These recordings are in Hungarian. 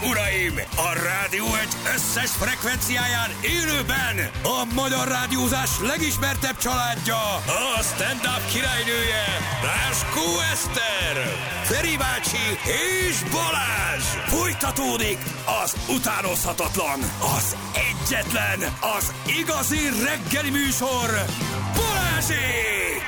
uraim! A Rádió egy összes frekvenciáján élőben a magyar rádiózás legismertebb családja, a stand-up királynője, Ráskó Eszter, Feri bácsi és Balázs! Folytatódik az utánozhatatlan, az egyetlen, az igazi reggeli műsor, Balázsék!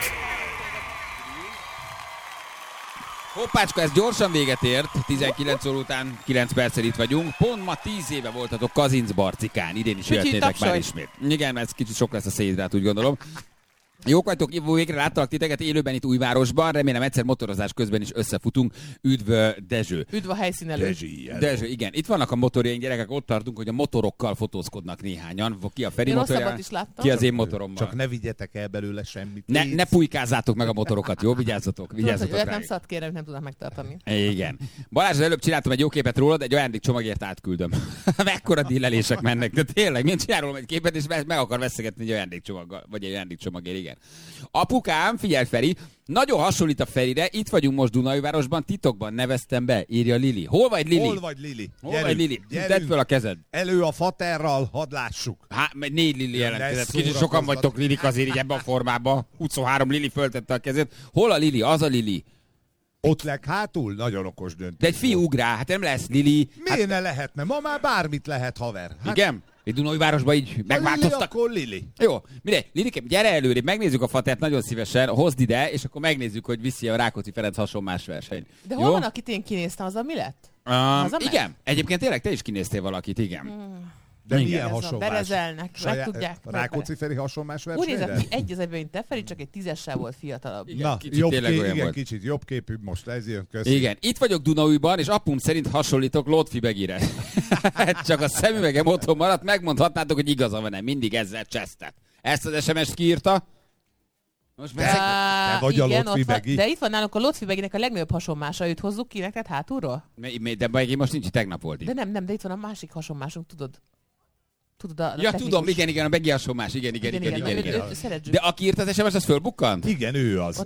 Hoppácska, ez gyorsan véget ért, 19 óra után 9 perccel itt vagyunk. Pont ma 10 éve voltatok Kazincbarcikán, idén is jöhetnétek már ismét. Igen, ez kicsit sok lesz a szédrát, úgy gondolom. Jók vagytok, végre láttalak titeket élőben itt Újvárosban, remélem egyszer motorozás közben is összefutunk. Üdv Dezső. Üdv a helyszínelő. Dezső, igen. Itt vannak a motorjaink, gyerekek, ott tartunk, hogy a motorokkal fotózkodnak néhányan. Ki a Feri motorján, ki az én motorommal. Csak ne vigyetek el belőle semmit. Ne pújkázzátok meg a motorokat, jó? Vigyázzatok Tudod, nem szabad kérem, nem tudnak megtartani. Igen. Balázs, előbb csináltam egy jó képet rólad, egy ajándékcsomagért átküldöm. Mekkora dílelések mennek, de tényleg, mint csinálom egy képet, és meg akar veszegetni egy ajándékcsomaggal, vagy egy ajándékcsomagért, igen. Apukám, figyelj Feri, nagyon hasonlít a Ferire, itt vagyunk most Dunaújvárosban, titokban neveztem be, írja Lili. Hol vagy Lili? Hol vagy Lili? Hol vagy Lili? Tedd föl a kezed. Elő a faterral, hadd lássuk. Hát, 4 Lili jelentkezett. Kicsit sokan vagytok Lilik azért így ebben a formában. 23 Lili föltette a kezét. Hol a Lili? Az a Lili. Ott leghátul? Nagyon okos döntés. De egy fiú ugrál, hát nem lesz Lili. Miért ne lehetne? Ma már bármit lehet, haver. Hát... Igen? Itt Dunaújvárosban így megváltoztak. Lili, akkor Lili. Jó, mindegy, Lilikem, gyere előrébb, megnézzük a fatert nagyon szívesen, hozd ide, és akkor megnézzük, hogy viszi a Rákóczi Ferenc hasonmás verseny. De hol van, akit én kinéztem, az a mi lett? Igen, egyébként tényleg te is kinéztél valakit, igen. De milyen hasonlás? Berezelnek, meg tudják. Rákóczi Feri hasonlás versenyre? Úgy nézem, egy az egyben, mint te Feri, csak egy 10-essel volt fiatalabb. Igen, na, kicsit tényleg olyan volt. Kicsit jobb képű, most ez jön, köszi. Igen, itt vagyok Dunaújban, és apum szerint hasonlítok Lotfi Begire. Csak a szemüvegem otthon maradt, megmondhatnátok, hogy igaza van-e, mindig ezzel csesztet. Ezt az SMS-t kiírta. Most te vagy igen, a Lotfi Begi. De itt van nálunk a Lotfi Beginek a legnagyobb hasonmása, őt hozzuk ki neked hátulról? De Begi most nincs, tegnap volt itt. De nem, de itt van a másik hasonmásunk, tudod? Ja, tudom, igen, a Begi hasonmás, igen. De aki írt az SMS, az fölbukkant? Igen, ő az.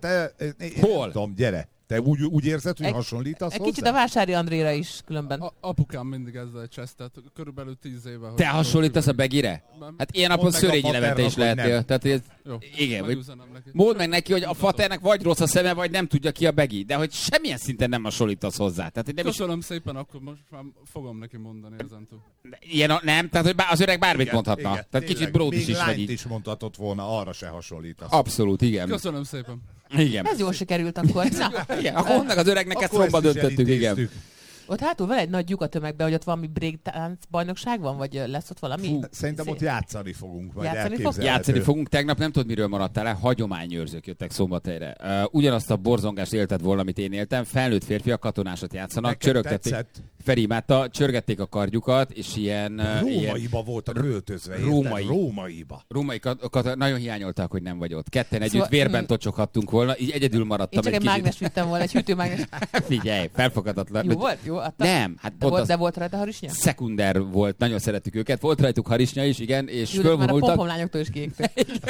Hol? Nem tudom, gyere. Te úgy érzed, hogy hasonlítasz hozzá? Kicsit a Vásári Andréra is különben. Apukám mindig ezzel csesztett, körülbelül 10 éve. Te hasonlítasz a Begire? Hát ilyen napon Szörényi Levente is lehetél. Tehát ez, igen, mondd meg neki, hogy a faternek vagy rossz a szeme, vagy nem tudja ki a Begi, de hogy semmilyen szinten nem hasonlítasz hozzá. Tehát, nem köszönöm szépen, akkor most már fogom neki mondani ezentúl. Ilyen, nem, tehát hogy az öreg bármit mondhatna. Igen, tehát kicsit bródis is vagy így. is mondhatott volna, arra se hasonlítasz. Abszolút, igen. Köszönöm szépen. Igen. Ez jól sikerült akkor. Igen, akkor onnak az öregnek ezt szomba döntöttük, igen. Ott hátul van egy nagy lyuk a tömegben, hogy ott valami breakdance bajnokság van, vagy lesz ott valami? Szerintem ott játszani fogunk. Játszani fogunk. Tegnap nem tudod, miről maradtál el, hagyományőrzők jöttek Szombathelyre. Ugyanazt a borzongást élted volna, amit én éltem. Felnőtt férfiak katonásat játszanak, csörögtették. Feri imádta, csörgették a kardjukat, és ilyen... Rómaiba voltak öltözve, Rómaiba. Nagyon hiányolták, hogy nem vagy ott. Ketten együtt vérben tocsoghattunk volna, így egyedül maradtam. Én csak egy mágnes vittem volna, egy hűtőmágnes. Figyelj, felfogadatlan. Jó volt? Jó, adta? Nem. Hát de volt rajta harisnya? Szekunder volt, nagyon szerettük őket. Volt rajtuk harisnya is, igen, és fölvonultak. Már a pompomlányoktól is kiégtek.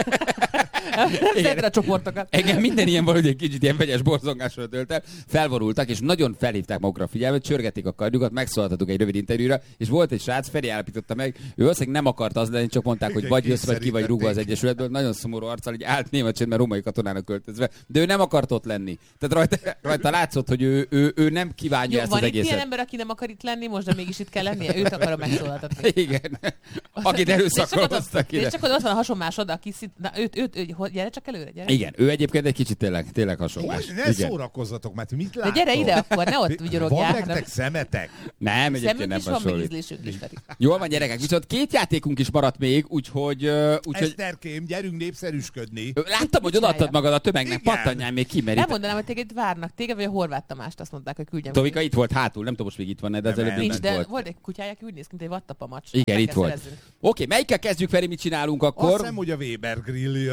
Szereted a csoportokat. Igen, minden ilyen valahogy egy kicsit ilyen vegyes borzongásra tölt el. Felvorultak, és nagyon felhívták magukra a figyelmet, csörgették a kardjukat, megszólaltatuk egy rövid interjúra, és volt egy srác, Feri állapította meg, ő valószínűleg nem akart az lenni, csak mondták, hogy vagy jössz, vagy ki vagy rúgva az Egyesületből. Nagyon szomorú arccal, így állt német csendben római katonának költözve, de ő nem akart ott lenni. Tehát rajta látszott, hogy ő nem kívánja ezt az egészet. Van itt ilyen ember, aki nem akar itt lenni, most de mégis itt kell lennie, őt akarom megszólaltatni. Igen. Akit erőszakoloztak ide. És csak ott van a hasonmásod, aki gyere csak előre, gyere. Igen, ő egyébként egy kicsit tényleg hasonlás. Ne szórakozzatok, mert mit látok? De gyere ide akkor, ne ott vigyorogják. Van nektek szemetek? Nem, egyébként nem hasonlít. Jól van, gyerekek, viszont 2 játékunk is maradt még, úgyhogy... Eszterkém, gyerünk népszerűsködni. Láttam, hogy odaadtad magad a tömegnek, pattanjál még ki, mert nem mondanám, hogy téged várnak. Téged vagy a Horváth Tamást azt mondták, hogy küldjem. Tovika itt volt hátul, nem tudom, most még itt van, de az előbb nincs, de volt egy kutyája, aki úgy néz ki, mint egy vattapamacs. Igen, itt volt. Oké, melyikkel kezdjük, Feri, mit csinálunk akkor? Azt hiszem, hogy a Weber Grill jön most.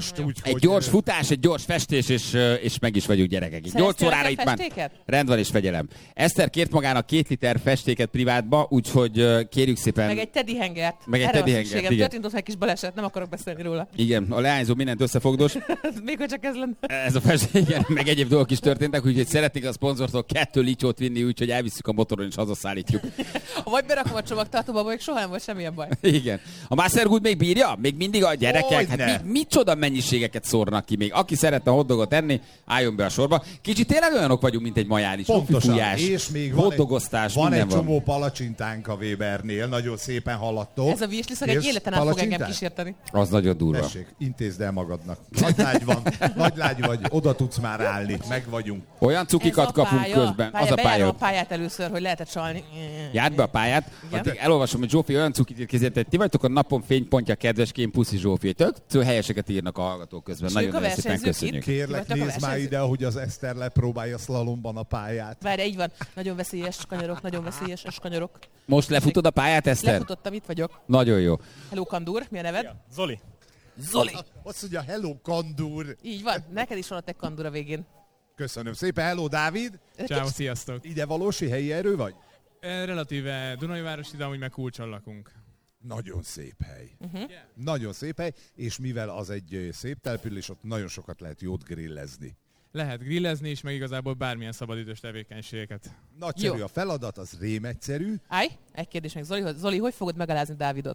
most, Egy gyors futás, egy gyors festés, és meg is vagyunk gyerekek. 8 órára itt már rend van és fegyelem. Eszter kért magának 2 liter festéket privátba, úgyhogy kérjük szépen. Meg egy teddy hangert. Meg egy teddy hangert, igen. Történt ott egy kis baleset, nem akarok beszélni róla. Igen, a leányzó mindent összefogdos. Még hogy csak ez lenne. Ez a festék, igen, meg egyéb dolgok is történtek, úgyhogy szeretnék a szponzortól 2 lityót vinni, úgyhogy elvisszük a motoron és hazaszállítjuk. Vagy berakom a csomagtartóba, még soha nem volt semmilyen baj. Igen. A Mastergood még bírja? Még mindig a gyerekek? Hát micsoda mennyiségeket szórnak ki még. Aki szeretne hotdogot enni, álljon be a sorba. Kicsit tényleg olyanok vagyunk, mint egy maján is. Pontosan. És még van egy csomó palacsintánk a Webernél, nagyon szépen haladtok. Ez a virsliszag egy életen át fog engem kísérteni. Az nagyon durva. Tessék, intézd el magadnak. Nagy lágy vagy, oda tudsz már állni, meg vagyunk. Olyan cukikat kapunk közben. Az a pálya. A pályát először, hogy lehetett csalni. Járd be a pályát. Elolvasom, hogy Zsófi olyan cukit készített. Ti vagytok a napon fénypontja, kedveském, puszi Zsófi. Tök helyeseket írnak a hallgatók közben. Nagyon szépen köszönjük. Kérlek, nézd már ide, hogy az Eszter lepróbálja szlalomban a pályát. Várj, így van. Nagyon veszélyes kanyarok, nagyon veszélyes kanyarok. Most lefutod a pályát, Eszter? Lefutottam, itt vagyok. Nagyon jó. Hello, Kandur, mi a neved? Ja, Zoli. Zoli. Azt mondja, hello, Kandur. Így van, neked is van a te Kandur a végén. Köszönöm szépen, hello, Dávid. Ciao, sziasztok. Ide valósi helyi erő vagy? Relatíve Dunajvárosi, de amúgy meg Kulcson lakunk. Nagyon szép hely. Nagyon szép hely, és mivel az egy szép település, ott nagyon sokat lehet jót grillezni. Lehet grillezni is, meg igazából bármilyen szabadidős tevékenységeket. Nagyszerű jó. A feladat, az rém egyszerű. Állj, egy kérdés meg. Zoli, hogy fogod megalázni Dávidot?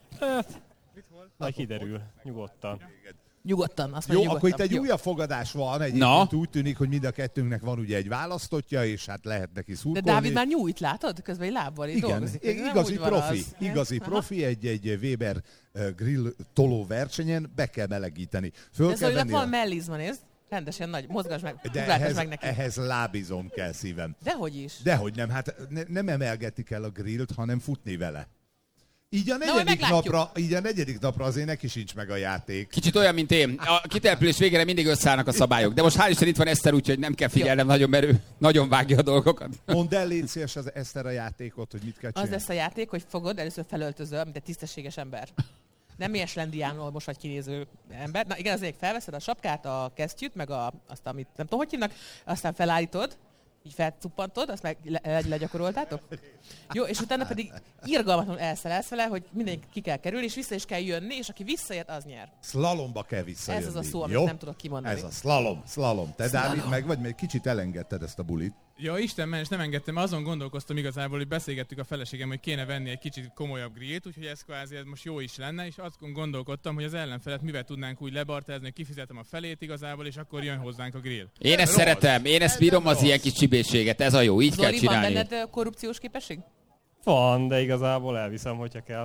Majd kiderül, nyugodtan. Nyugodtan, azt mondja, nyugodtan. Akkor itt egy újabb fogadás van, egyébként úgy tűnik, hogy mind a kettőnknek van ugye egy választottja, és hát lehet neki szurkolni. De Dávid már nyújt, látod? Közben egy lábbal így dolgozik. Igazi profi, egy Weber grill toló versenyen be kell melegíteni. De Zolinak van mellizma, nézd. Rendesen nagy, mozgasd meg, ugráltasd meg neki. Ehhez lábizom kell, szívem. Dehogy is. Dehogy nem, hát nem emelgetik el a grillt, hanem futni vele. Így a negyedik napra azért neki sincs meg a játék. Kicsit olyan, mint én. A kitelepülés végére mindig összeállnak a szabályok. De most hál' Isten itt van Eszter, úgyhogy nem kell figyelnem nagyon, mert ő nagyon vágja a dolgokat. Mondd el, légy szíves az Eszter a játékot, hogy mit kell csinálni. Az lesz a játék, hogy fogod, először felöltözöl, mint egy tisztességes ember. Nem ilyen Slendiánról most vagy kinéző ember. Na igen, azért felveszed a sapkát, a kesztyűt, meg azt, amit nem tudom, hogy hívnak, aztán felállítod, így felcuppantod, azt meg legyakoroltátok. Jó, és utána pedig irgalmatlanul elszelelsz vele, hogy mindenki ki kell kerülni, és vissza is kell jönni, és aki visszaért, az nyer. Szlalomba kell visszajönni. Ez az a szó, amit nem tudok kimondani. Ez a slalom. Te, Dávid, meg vagy, mert kicsit elengedted ezt a bulit. Ja, Isten ments, nem engedtem, azon gondolkoztam igazából, hogy beszélgettük a feleségem, hogy kéne venni egy kicsit komolyabb grillt, úgyhogy ez kvázi ez most jó is lenne, és azt gondolkodtam, hogy az ellenfelet mivel tudnánk úgy lebartázni, hogy kifizetem a felét igazából, és akkor jön hozzánk a grill. Én ezt szeretem, én ezt bírom az ilyen kis csibészséget, ez a jó, így Zoli, kell csinálni. van benned korrupciós képesség? Van, de igazából elviszem, hogyha kell.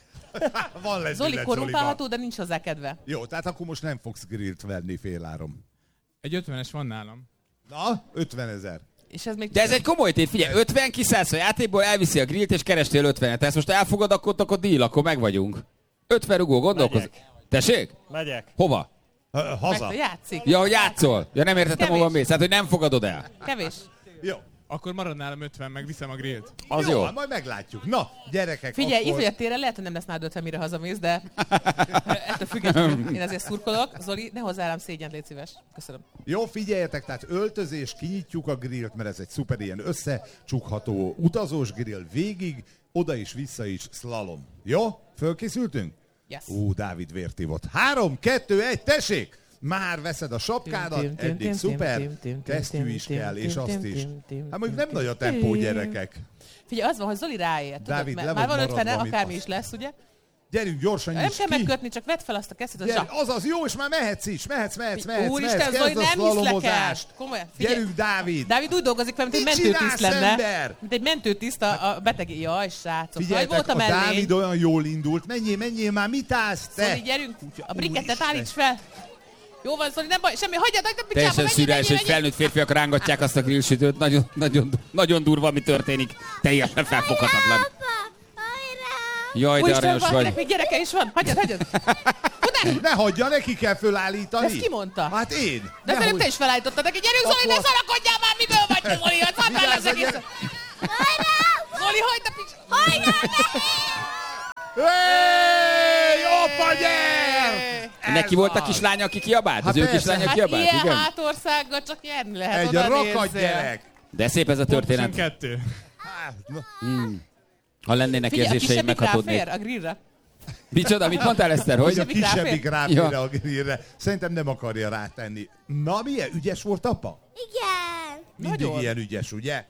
Van Zoli korrumpálható, de nincs hozzá kedve. Jó, tehát akkor most nem fogsz grillt venni féláron. Egy 50-es van nálam. Na, 50 000. És ez még De ez egy komoly tét, figyelj, 50 kiszállsz a játékból, elviszi a grillt, és kerestél 50-et. Ezt most elfogad, akkor deal, akkor meg vagyunk. 50 rugó, gondolkozz. Tessék? Megyek. Hova? Haza. Játszik. Ja, hogy játszol. Ja, nem értettem, hova mész. Hát, hogy nem fogadod el. Kevés. Jó. Akkor marad nálam 50, meg viszem a grillt. Az jó. Majd meglátjuk. Na, gyerekek, Figyelj, akkor... itt vagy a téren, lehet, hogy nem lesz nálad 50, mire hazamész, de ettől függetlenül én azért szurkolok. Zoli, ne hozzá rám szégyent, légy szíves. Köszönöm. Jó, figyeljetek, tehát öltözés, kinyitjuk a grillt, mert ez egy szuper ilyen összecsukható utazós grill végig, oda is, vissza is, slalom. Jó? Fölkészültünk? Yes. Dávid vértivott. 3, 2, 1, tessék! Már veszed a sapkádat, eddig szuper, kesztyű is kell, és azt is. Hát mondjuk nem nagy a tempó, gyerekek. Figyelj, az van, hogy Zoli ráért. Dávid, tudod, már van 50, akármi is lesz, ugye? Gyerünk, gyorsan Nem nyisd kell ki. megkötni, csak vedd fel azt a kesztyűt. Azaz, jó, és már mehetsz is. Mehetsz. Úristen, Zoli, nem hiszlek el. Komolyan, figyelj. Gyerünk, Dávid. Dávid úgy dolgozik fel, mint egy mentőtiszt lenne. Ember? Mint egy mentőtiszt a beteg. Jaj, srácok. Figyeljetek, a Dávid olyan jól indult. Menjél már, mit állsz te? Zoli, gyerünk. A brikettet állíts fel. Jó van, Zoli, nem baj, semmi, hagyjad, Teljesen szürreális, hogy felnőtt férfiak rángatják azt a grillsütőt. Nagyon durva, mi történik. Teljesen felfoghatatlan. Jaj, de aranyos vagy. Még gyereke is van. Hagyjad. Ne hagyja, neki kell fölállítani. Ezt ki mondta? Hát én. De szerintem te is felállítottad neki. Gyerünk, Zoli, ne szarakodjál már, miből vagy te, Zoli? Hát szartál az egész. Zoli, hagyd a picsa. Hey, apa, gyere! Neki volt a kislánya, aki kiabált? Az ő persze. kislánya Hát kiabált? ilyen Igen? hátországgal csak nyerni lehet. Egy oda rakat nézzél. gyerek. De szép ez a történet. Pontosan 2. Hát, na, Ha lennének Figyelj, a érzéseim, kisebbik meghatódnék. ráfér a grillre? Micsoda, mit mondtál, Eszter? hogy a Hogy? kisebbik ráfér Ja. a grillre. Szerintem nem akarja rátenni. Na, milyen ügyes volt apa? Igen. Mindig Nagyon. ilyen ügyes, ugye?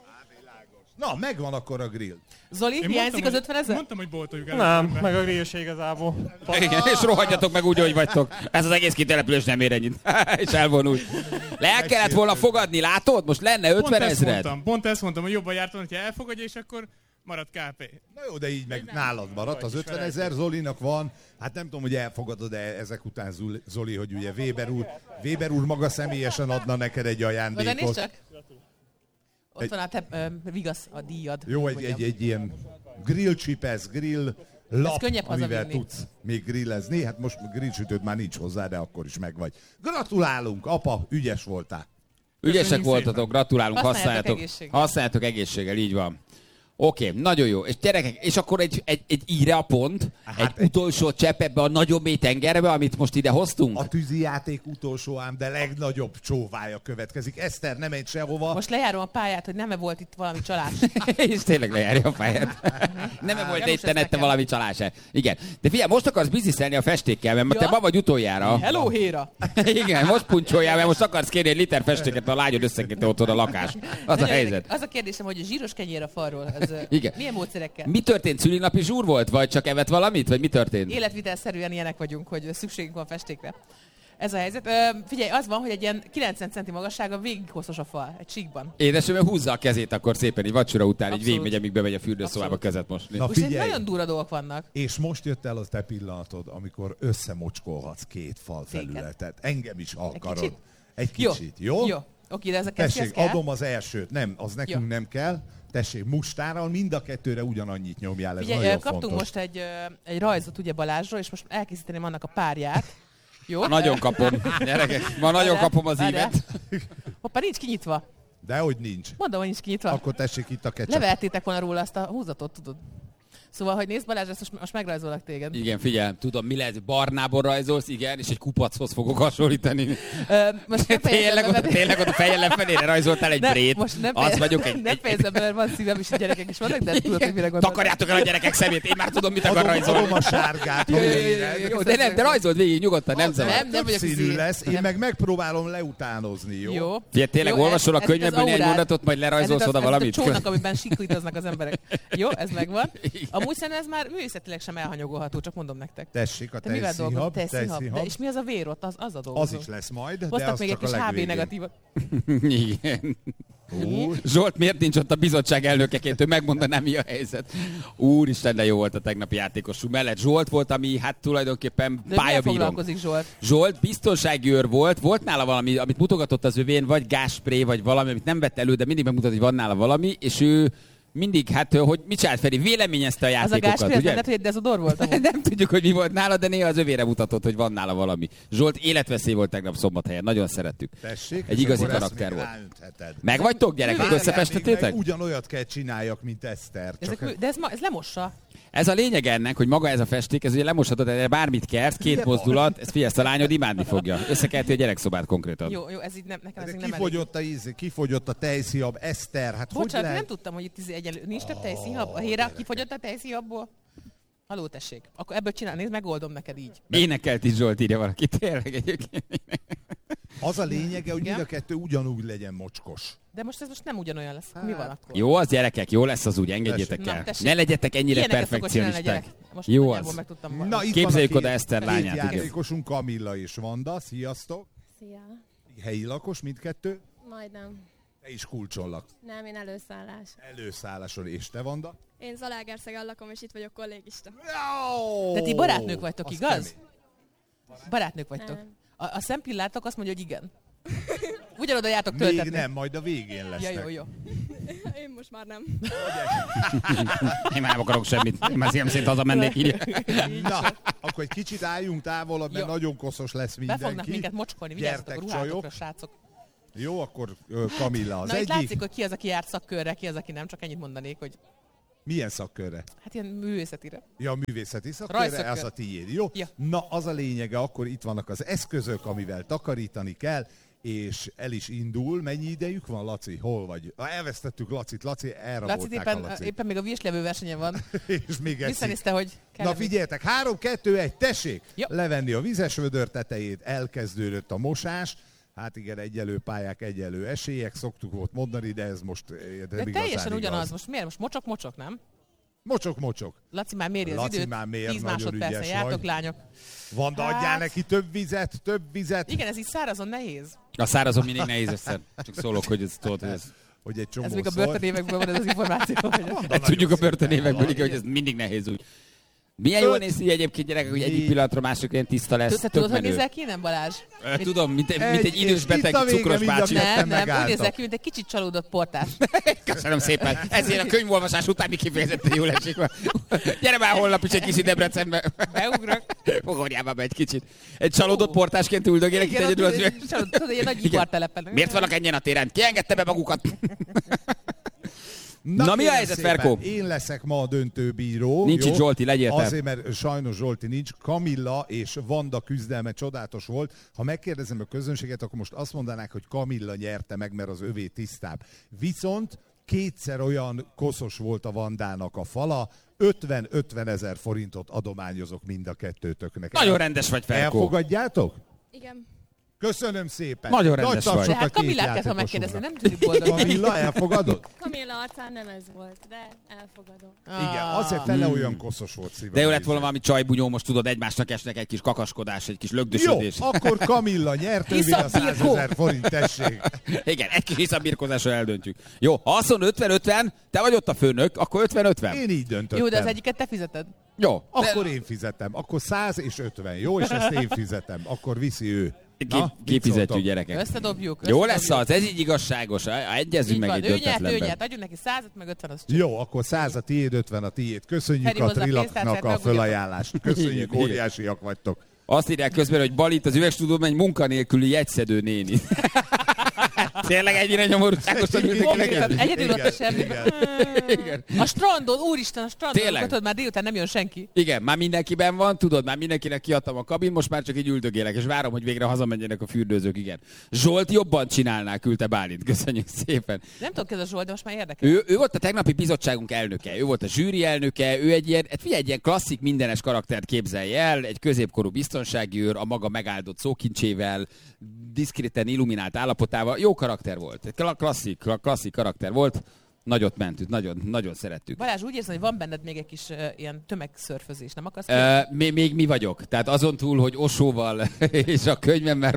Na, megvan akkor a grill. Zoli, hiányzik az 50 000? Mondtam, hogy boltoljuk el. Nem, meg a grill se igazából. Igen, és rohadjatok meg úgy, hogy vagytok. Ez az egész kitelepülés nem ér ennyit. És elvonult. Le kellett volna fogadni, látod? Most lenne 50 000. Pont ezt mondtam, hogy jobban jártam, hogyha elfogadja, és akkor marad KP. Na jó, de így meg nálad maradt az 50 000, Zolinak van. Hát nem tudom, hogy elfogadod-e ezek után, Zoli, hogy ugye Weber úr maga személyesen adna neked egy De nézd ajándékot. csak. Ott van a te vigasz, a díjad. Jó, egy ilyen grill csipesz, grill lap, könnyebb amivel hazavinni. tudsz még grillezni. Hát most grillsütőd már nincs hozzá, de akkor is megvagy. Gratulálunk, apa, ügyes voltál. Ügyesek Köszönjük voltatok, szépen. gratulálunk, Használjátok használjátok egészséggel, így van. Oké, nagyon jó. És gyerekek, és akkor egy íre a pont, egy utolsó csepp ebbe a nagyobb mély tengerbe, amit most ide hoztunk. A tűzijáték utolsó ám, de legnagyobb csóvája következik. Eszter, nem menj sehova. Most lejárom a pályát, hogy nem-e volt itt valami csalás. És tényleg lejárja a pályát. Nem volt Gyanús itt nette nekem. valami csalás-e. Igen. De figyelj, most akarsz bizniszelni a festékkel, mert Ja. te ma vagy utoljára. Hello, Héra! Igen, most puncsoljál, mert most akarsz kérni egy liter festéket, mert a lányod összeköti otthon a lakás. Az a Nagyon helyzet. érdekes. Az a kérdésem, hogy a zsíros kenyér a falról, ez Igen. milyen módszerekkel? Mi történt? Szülinapi zsúr volt? Vagy csak evett valamit? Vagy mi történt? Életvitelszerűen ilyenek vagyunk, hogy szükségünk van festékre. Ez a helyzet. Figyelj, az van, hogy egy ilyen 90 centi magassága végig hosszos a fal, egy síkban. Édesem, húzza a kezét akkor szépen, így vacsora után, így Abszolút. végigmegy, amíg bemegy a fürdőszobába Abszolút. kezet mosni. Na Úgyhogy figyelj, nagyon durva dolgok vannak. és most jött el az te pillanatod, amikor összemocskolhatsz két fal Széken. felületet. Engem is akarod. kicsit? Egy kicsit, jó? Jó. Oké, de ez a kesztyű, ez Tessék, kell? adom az elsőt. Nem, az nekünk Jó. nem kell. Tessék, mustárral mind a kettőre ugyanannyit nyomjál, ez Figyelj, nagyon kaptunk fontos. most egy rajzot ugye Balázsról, és most elkészíteném annak a párját. Jó? Nagyon kapom. Gyerekek, ma nagyon kapom az Várjál. ívet. Hoppá, nincs kinyitva. Dehogy nincs. Mondom, hogy nincs kinyitva. Akkor tessék itt a ketchup. Levehettétek volna róla azt a húzatot, tudod. Szóval, hogy nézd Balázs, ezt most megrajzolak téged. Igen, figyelj, tudom, mi lesz, barnából rajzolsz, igen, és egy kupachoz fogok hasonlítani. Most nem fejezem be, mert- Tényleg ott a fejjel lefelére rajzoltál egy brét. most nem Az vagyok egy... nem fejezem be, mert van szívem is, a gyerekek is vannak, de tudod, hogy mire gondolok. Takarjátok el a gyerekek szemét, én már tudom, mit akar Adom rajzolni. a sárgát, Jó, ha jó, jó, éred. jó, de rajzold végig nyugodtan, nem zavar. Nem vagyok színű izé. lesz, én Nem. meg megpróbálom leutánozni, jó? Jó. Figyelj, tényleg Jó, olvasol a ez könyvemből az néhány aurát. mondatot, majd lerajzolsz Ez oda az valamit? a csónak, amiben siklítoznak az emberek. Jó, ez megvan. Amúgy szerintem ez már művészetileg sem elhanyagolható, csak mondom nektek. Tessék, a Te mivel dolgozol? tejszínhab, Tejszínhab. De és mi az a vér ott? Az a az dolgozó. is lesz majd, de Hoztak az még egy csak a kis HB legvégén. negatívat. Igen. Zsolt miért nincs ott a bizottság elnökeként, ő megmondaná, mi a helyzet. Úristen, de jó volt a tegnapi játékosunk mellett. Zsolt volt, ami hát tulajdonképpen De mivel pályabírom. foglalkozik Zsolt? Zsolt biztonsági őr volt nála valami, amit mutogatott az övén, vagy gázspré, vagy valami, amit nem vett elő, de mindig megmutat, hogy van nála valami, és ő mindig, hát, hogy mit csinált Feri, véleményezte a Az a játékokat, gázspray, az ugye? nem lehet, hogy egy dezodor volt amúgy. Nem tudjuk, hogy mi volt nála, de néha az övére mutatott, hogy van nála valami. Zsolt életveszély volt tegnap Szombathelyen, nagyon szerettük. Tessék, Egy és igazi akkor ezt karakter még volt. ráöntheted. Meg vagytok, gyerekek, Várjál, összefestettétek? még meg ugyanolyat kell csináljak, mint Eszter. Csak De ez lemossa. Ez a lényeg ennek, hogy maga ez a festék, ez ugye lemoshatod, erre bármit kersz, két De mozdulat, ezt figyelsz, a lányod imádni fogja. Összekelti a gyerekszobát konkrétan. Jó, ez így nem, nekem ez de így nem elég. kifogyott a tejszínhab, Eszter, hát hogy Bocsánat, lehet? nem tudtam, hogy itt egyenlő. Nincs több tejszínhab? A Héra kifogyott a tejszínhabból? Haló, tessék. Akkor ebből csinál, nézd, megoldom neked így. Énekelt is Zsolt, írja valaki, tényleg egyébként. Az a lényege, hogy Igen? mind a kettő ugyanúgy legyen mocskos. De most ez most nem ugyanolyan lesz. Mi van akkor? Jó az, gyerekek, jó lesz az úgy, engedjétek Na, el. tessék. Ne legyetek ennyire Ilyeneket szokott csinálni a perfekcionisták. gyerek. Most Jó nagyjából az. megtudtam Na, valamit. itt Képzeljük van a oda Eszter két lányát, igen. játékosunk, Kamilla és Vanda. Sziasztok! Szia. Helyi lakos mindkettő? Majdnem. Te is kulcsollak. Nem, én előszállás. Előszálláson, és te, Vanda? Én Zalaegerszegen lakom, és itt vagyok kollégista. De ti barátnők vagytok, Az igaz? kemény. Barátnők vagytok. Nem. A szempillátok azt mondja, hogy igen. Ugyanoda jártok Még töltetni. nem, majd a végén Ja, lesznek. jó, jó. Én most már nem. Én már nem akarok semmit. Én már szívem szerint hazamennék, írja. Na, akkor egy kicsit álljunk távolabb, mert Jó. nagyon koszos lesz mindenki. Befognak minket mocskolni, vigyázzatok a Gyertek, ruhátokra, csajok. srácok. Jó, akkor Kamilla az Na, itt egyik. látszik, hogy ki az, aki járt szakkörre, ki az, aki nem, csak ennyit mondanék, hogy Milyen szakkörre? Hát ilyen művészetire. Ja, a művészeti szakkörre, Rajszakkör. az a tiéd, jó? Ja. Na, az a lényege, akkor itt vannak az eszközök, amivel takarítani kell, és el is indul. Mennyi idejük van, Laci? Hol vagy? Elvesztettük Lacit. Laci, Laci elrabolták a Lacit. éppen még a virslevő versenyen van. És még egy Visszanézte, hogy kell. Na figyeljetek, 3, 2, 1, tessék! Jó. Levenni a vizes vödör tetejét, elkezdődött a mosás. Hát igen, egyelő pályák, egyelő esélyek, szoktuk volt mondani, de ez most nem De igazán teljesen igaz. ugyanaz. Most miért? Most mocsok, nem? Mocsok. Laci már méri az Laci időt. már mér, 10 nagyon másodpercen ügyes jártok, vagy. lányok. Vanda, Hát- adjál neki több vizet. Igen, ez így szárazon nehéz. A szárazon mindig nehéz egyszer. Csak szólok, hogy ez tudod, hogy ez... Hogy egy csomó Ez még a börtönévekből van ez az információ. Hogy Ezt tudjuk a börtönévekből, hogy ez mindig nehéz úgy. Milyen jól néz ki egyébként, gyerekek, hogy egyik pillanatra másik ilyen tiszta lesz. Te Tök tudod, hogy menő. nézel ki, nem Balázs? Tudom, mint egy idős és beteg itt a vége cukros mind a bácsi. ketten Nem, úgy megálltak. nézel ki, mint egy kicsit csalódott portás. Köszönöm szépen. Ezért a könyvolvasás utáni kifejezetten jól esik. Gyere már holnap is egy kicsit Debrecenbe. Beugrok. Fogorjál már be egy kicsit. Egy csalódott portásként üldögélek itt Igen, egyedül az ott üveg. tudod, ilyen nagy Igen. ipartelepen. Miért vannak ennyien a téren? Ki engedte be magukat? Na, mi a kérem helyzet, szépen, Ferkó? Én leszek ma a döntőbíró. Nincs jó? itt Zsolti, legyél te. Azért, mert sajnos Zsolti nincs. Kamilla és Vanda küzdelme csodálatos volt. Ha megkérdezem a közönséget, akkor most azt mondanák, hogy Kamilla nyerte meg, mert az övé tisztább. Viszont kétszer olyan koszos volt a Vandának a fala, 50-50 ezer forintot adományozok mind a kettőtöknek. Nagyon rendes vagy, Ferkó. Elfogadjátok? Igen. Köszönöm szépen. Nagyon Nagy rendes tapsot vagy. De hát a két Kamillát kell, ha játékosunknak. megkérdezni, nem tűnik boldog. Kamilla, elfogadod? Kamilla arcán nem ez volt, de elfogadom. Igen, azért fele olyan koszos volt szívem. De jó lett volna valami csajbunyó, most tudod, egymásnak esnek egy kis kakaskodás, egy kis lögdösödés. Jó, akkor Kamilla nyert, ővé a 100 000 forint, tessék. Igen, egy kis hiszabirkózásra eldöntjük. Jó, ha azt mondod 50-50, te vagy ott a főnök, akkor 50-50. Én így döntöttem. Jó, de az egyiket te fizeted. Jó. Akkor én fizetem. Akkor 100 és 50. Jó, és ezt én fizetem. Akkor viszi ő. Na, mit Kifizetjük, szóltok? gyerekek. Összedobjuk. Jó lesz az, ez így igazságos. Egyezünk Így meg van, egy ő nyert, döntetlenben. adjunk neki 100-at, meg 50 az csak. Jó, akkor 100 a tiéd, 50 a tiéd. Köszönjük Feri a hozza a Trilaknak pénztárcát, a megoldjuk. fölajánlást. Köszönjük, Igen. óriásiak vagytok. Azt írják közben, hogy Balit az üvegstúdióban egy munkanélküli jegyszedő néni. Tényleg ennyire nyomorúságosan ültek neked? Egyedül ott a semmiben. Igen. A strandon, úristen, a strandon. Tényleg? Tudod, már délután nem jön senki. Igen, már mindenkiben van, tudod, már mindenkinek kiadtam a kabin, most már csak így üldögélek, és várom, hogy végre hazamenjenek a fürdőzők, igen. Zsolt jobban csinálná, küldte Bálint, köszönjük szépen. Nem tudok, ez a Zsolt, de most már érdekel. Ő volt a tegnapi bizottságunk elnöke, ő volt a zsűri elnöke, ő egy ilyen, figyelj, egy ilyen klasszik mindenes karaktert képzelj el, egy középkorú biztonsági őr, a maga megáldott szókincsével, diszkréten illuminált állapotával, jó karakter volt, egy klasszik karakter volt, nagyot mentünk, nagyon szerettük. Balázs, úgy érzem, hogy van benned még egy kis ilyen tömegszörfözés, nem akarsz? Még mi vagyok. Tehát azon túl, hogy Osóval és a könyvemmel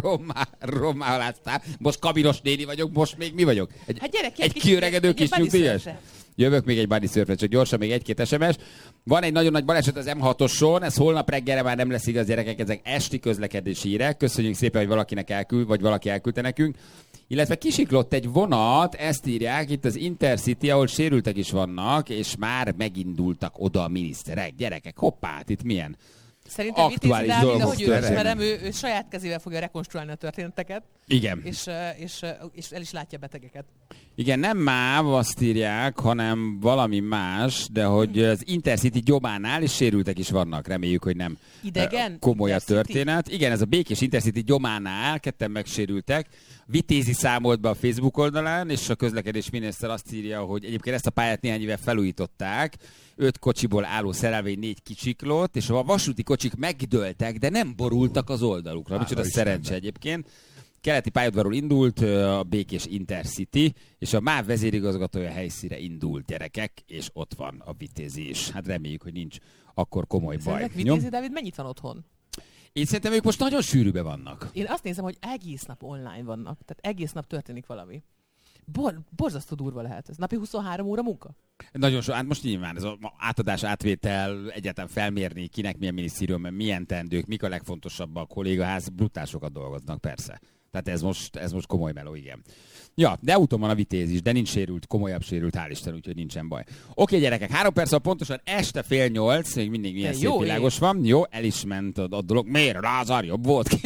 rommáláztál, most kabinos néni vagyok, most még mi vagyok? Hát gyere ki, egy kicsit, kiöregedő egy kis bunny nyugdíjas? surfre. Jövök még egy bunny surfre, csak gyorsan még egy-két SMS. Van egy nagyon nagy baleset az M6-oson, ez holnap reggelre már nem lesz igaz, gyerekek, ezek esti közlekedési hírek. Köszönjük szépen, hogy valakinek elküld, vagy valaki elküldte nekünk. Illetve kisiklott egy vonat, ezt írják, itt az Intercity, ahol sérültek is vannak, és már megindultak oda a miniszterek. Gyerekek, hoppá, hát itt milyen Szerintem Vitézi aktuális Dávid, dolgok ahogy őt történnek. ismerem, ő saját kezével fogja rekonstruálni a történeteket, Igen. és el is látja a betegeket. Igen, nem MÁV azt írják, hanem valami más, de hogy az Intercity gyománál is sérültek is vannak. Reméljük, hogy nem Idegen? komoly a Intercity? történet. Igen, ez a békés Intercity gyománál ketten megsérültek. Vitézi számolt be a Facebook oldalán, és a közlekedés miniszter azt írja, hogy egyébként ezt a pályát néhány éve felújították. 5 kocsiból álló szerelvény 4 kicsiklott, és a vasúti kocsik megdőltek, de nem borultak az oldalukra. Micsoda szerencse egyébként. Keleti pályaudvarról indult a békés Intercity, és a MÁV vezérigazgatója helyszíre indult, gyerekek, és ott van a Vitézi is. Hát reméljük, hogy nincs akkor komoly baj. Szerinted Jó? Vitézi Dávid mennyit van otthon? Én szerintem ők most nagyon sűrűbe vannak. Én azt nézem, hogy egész nap online vannak. Tehát egész nap történik valami. Borzasztó durva lehet ez. Napi 23 óra munka? Nagyon hát most nyilván ez az átadás, átvétel, egyáltalán felmérni, kinek milyen minisztérium, milyen teendők, mik a legfontosabbak, a kollégaház, brutásokat dolgoznak, persze. Tehát ez most komoly meló, igen. Ja, de úton van a Vitéz is, de nincs sérült, komolyabb sérült, hál' Isten, úgyhogy nincsen baj. Oké, gyerekek, 3 perc pontosan este 7:30, még mindig milyen De szép jó világos van. Jó, el is ment a dolog. Miért? Lázár jobb volt.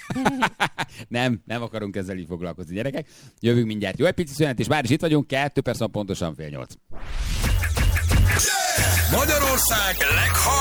nem akarunk ezzel így foglalkozni, gyerekek. Jövünk mindjárt. Jó, egy pici szünet, és már is itt vagyunk, 2 perc pontosan 7:30. Magyarország leghallgatottabb